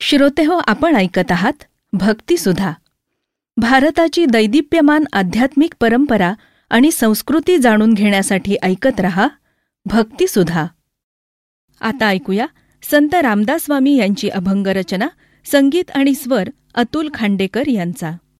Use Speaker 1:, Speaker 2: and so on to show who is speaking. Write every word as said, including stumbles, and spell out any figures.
Speaker 1: श्रोतेहो, आपण ऐकत आहात भक्तिसुधा. भारताची दैदिप्यमान आध्यात्मिक परंपरा आणि संस्कृती जाणून घेण्यासाठी ऐकत रहा भक्तिसुधा. आता ऐकूया संत रामदास स्वामी यांची अभंगरचना, संगीत आणि स्वर अतुल खांडेकर यांचा.